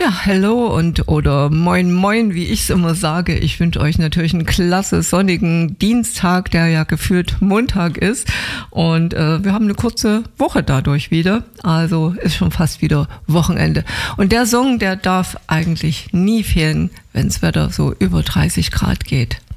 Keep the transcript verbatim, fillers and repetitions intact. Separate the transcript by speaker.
Speaker 1: Ja, hello und oder moin moin, wie ich es immer sage. Ich wünsche euch natürlich einen klasse sonnigen Dienstag, der ja gefühlt Montag ist. Und äh, wir haben eine kurze Woche dadurch wieder. Also ist schon fast wieder Wochenende. Und der Song, der darf eigentlich nie fehlen, wenn das Wetter so über dreißig Grad geht.